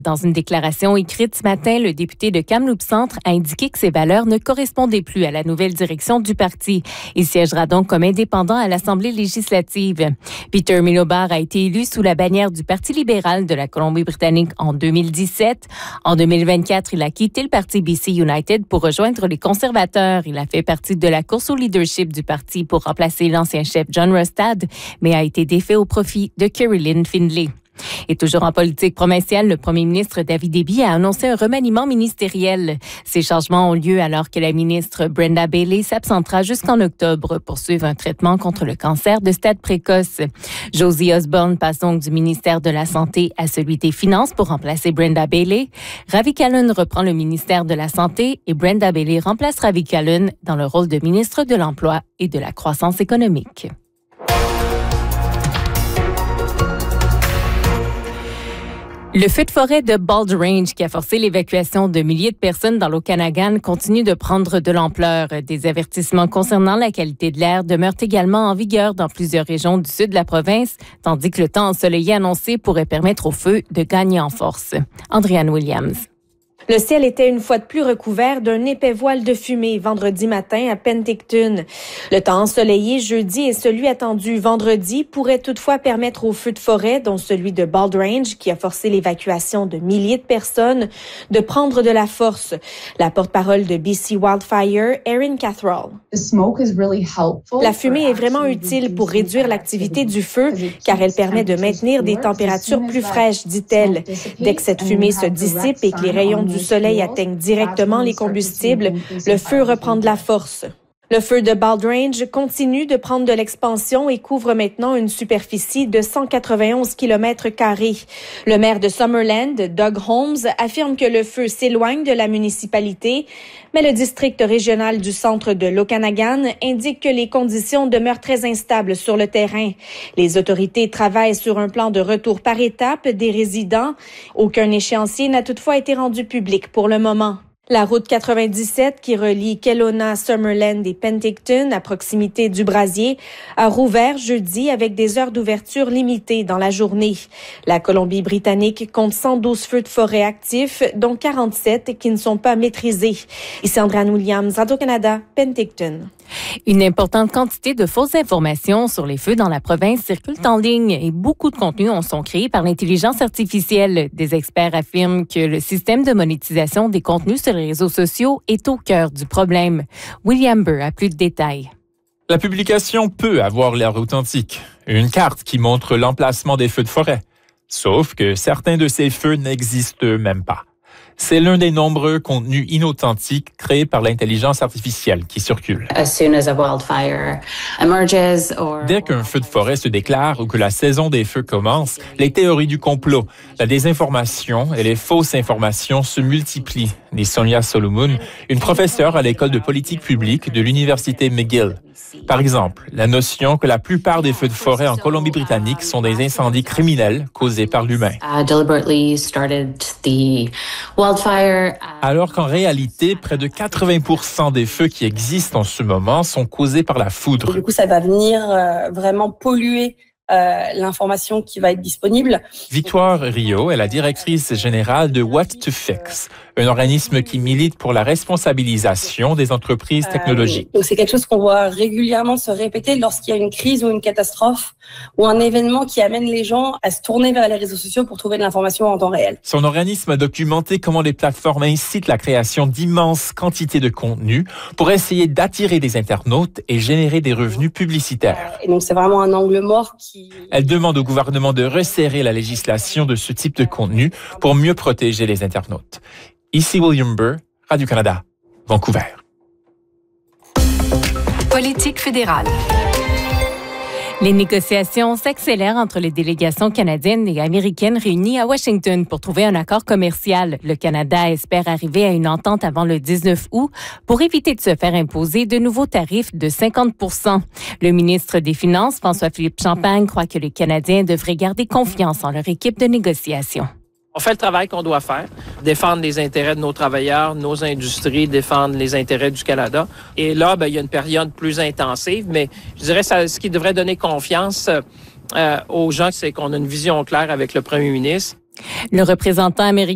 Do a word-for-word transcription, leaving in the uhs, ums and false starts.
Dans une déclaration écrite ce matin, le député de Kamloops Centre a indiqué que ses valeurs ne correspondaient plus à la nouvelle direction du parti. Il siégera donc comme indépendant à l'Assemblée législative. Peter Milobar a été élu sous la bannière du Parti libéral de la Colombie-Britannique en deux mille dix-sept. En deux mille vingt-quatre, il a quitté le parti B C United pour rejoindre les conservateurs. Il a fait partie de la course au leadership du parti pour remplacer l'ancien chef John Rustad, mais a été défait au profit de Kerry-Lynne Findlay. Et toujours en politique provinciale, le premier ministre David Eby a annoncé un remaniement ministériel. Ces changements ont lieu alors que la ministre Brenda Bailey s'absentera jusqu'en octobre pour suivre un traitement contre le cancer de stade précoce. Josie Osborne passe donc du ministère de la Santé à celui des Finances pour remplacer Brenda Bailey. Ravi Kahlon reprend le ministère de la Santé et Brenda Bailey remplace Ravi Kahlon dans le rôle de ministre de l'Emploi et de la Croissance économique. Le feu de forêt de Bald Range, qui a forcé l'évacuation de milliers de personnes dans l'Okanagan, continue de prendre de l'ampleur. Des avertissements concernant la qualité de l'air demeurent également en vigueur dans plusieurs régions du sud de la province, tandis que le temps ensoleillé annoncé pourrait permettre au feu de gagner en force. Andréane Williams. Le ciel était une fois de plus recouvert d'un épais voile de fumée vendredi matin à Penticton. Le temps ensoleillé jeudi et celui attendu vendredi pourraient toutefois permettre aux feux de forêt, dont celui de Bald Range, qui a forcé l'évacuation de milliers de personnes, de prendre de la force. La porte-parole de B C Wildfire, Erin Cathrall. La fumée est vraiment utile pour réduire l'activité du feu, car elle permet de maintenir des températures plus fraîches, dit-elle. Dès que cette fumée se dissipe et que les rayons du soleil atteignent directement les combustibles, le feu reprend de la force. Le feu de Bald Range continue de prendre de l'expansion et couvre maintenant une superficie de cent quatre-vingt-onze kilomètres carrés. Le maire de Summerland, Doug Holmes, affirme que le feu s'éloigne de la municipalité, mais le district régional du centre de l'Okanagan indique que les conditions demeurent très instables sur le terrain. Les autorités travaillent sur un plan de retour par étapes des résidents. Aucun échéancier n'a toutefois été rendu public pour le moment. La route quatre-vingt-dix-sept qui relie Kelowna, Summerland et Penticton à proximité du Brasier a rouvert jeudi avec des heures d'ouverture limitées dans la journée. La Colombie-Britannique compte cent douze feux de forêt actifs, dont quarante-sept qui ne sont pas maîtrisés. Ici Andréane Williams, Radio-Canada, Penticton. Une importante quantité de fausses informations sur les feux dans la province circulent en ligne et beaucoup de contenus en sont créés par l'intelligence artificielle. Des experts affirment que le système de monétisation des contenus sur les réseaux sociaux est au cœur du problème. William Burr a plus de détails. La publication peut avoir l'air authentique. Une carte qui montre l'emplacement des feux de forêt. Sauf que certains de ces feux n'existent même pas. C'est l'un des nombreux contenus inauthentiques créés par l'intelligence artificielle qui circule. Dès qu'un feu de forêt se déclare ou que la saison des feux commence, les théories du complot, la désinformation et les fausses informations se multiplient, dit Sonia Solomon, une professeure à l'école de politique publique de l'université McGill. Par exemple, la notion que la plupart des feux de forêt en Colombie-Britannique sont des incendies criminels causés par l'humain. Alors qu'en réalité, près de quatre-vingts pour cent des feux qui existent en ce moment sont causés par la foudre. Du coup, ça va venir euh, vraiment polluer Euh, l'information qui va être disponible. Victoire Rio est la directrice générale de What to Fix, un organisme qui milite pour la responsabilisation des entreprises technologiques. Euh, donc c'est quelque chose qu'on voit régulièrement se répéter lorsqu'il y a une crise ou une catastrophe ou un événement qui amène les gens à se tourner vers les réseaux sociaux pour trouver de l'information en temps réel. Son organisme a documenté comment les plateformes incitent la création d'immenses quantités de contenu pour essayer d'attirer des internautes et générer des revenus publicitaires. Et donc c'est vraiment un angle mort qui... Elle demande au gouvernement de resserrer la législation de ce type de contenu pour mieux protéger les internautes. Ici William Burr, Radio-Canada, Vancouver. Politique fédérale. Les négociations s'accélèrent entre les délégations canadiennes et américaines réunies à Washington pour trouver un accord commercial. Le Canada espère arriver à une entente avant le dix-neuf août pour éviter de se faire imposer de nouveaux tarifs de cinquante pour cent. Le ministre des Finances, François-Philippe Champagne, croit que les Canadiens devraient garder confiance en leur équipe de négociation. On fait le travail qu'on doit faire, défendre les intérêts de nos travailleurs, nos industries, défendre les intérêts du Canada. Et là, ben, il y a une période plus intensive, mais je dirais que ce qui devrait donner confiance euh, aux gens, c'est qu'on a une vision claire avec le premier ministre. Le représentant américain